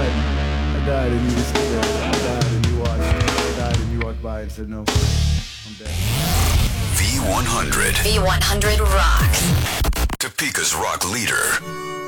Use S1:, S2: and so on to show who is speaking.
S1: died. I died and you were still there. I died and you watched. I died and you walked by and said no. I'm dead.
S2: V100.
S3: V100 rocks.
S2: Topeka's rock leader.